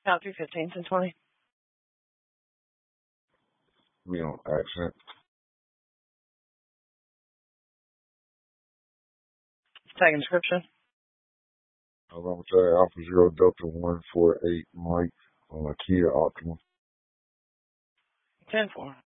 Count 315s and 20. We on accent. Tag inscription. November 3rd, Alpha Zero Delta 148 Mike on a Kia Optima. 10-4.